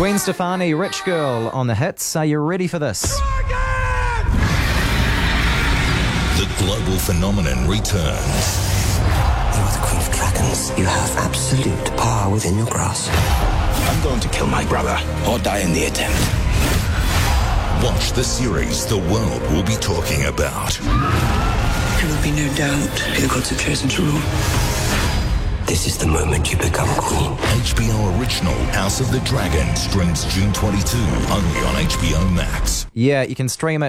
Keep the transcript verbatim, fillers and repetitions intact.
Gwen Stefani, Rich Girl on the hits. Are you ready for this? The global phenomenon returns. You are the Queen of Dragons. You have absolute power within your grasp. I'm going to kill my brother or die in the attempt. Watch the series the world will be talking about. There will be no doubt who the gods have chosen to rule. This is the moment you become queen. H B O original House of the Dragon streams June twenty-second only on H B O Max. Yeah, you can stream it